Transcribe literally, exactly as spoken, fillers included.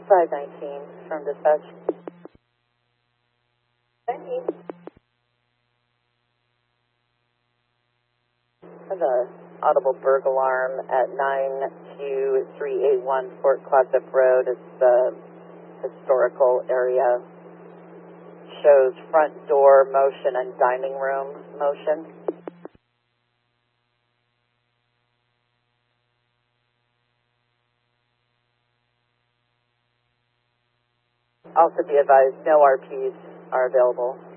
five nineteen from dispatch. nineteen. There's a audible burglar alarm at nine two three eight one Fort Clatsop Road. It's the historical area. Shows front door motion and dining room motion. Also be advised, no R Ps are available.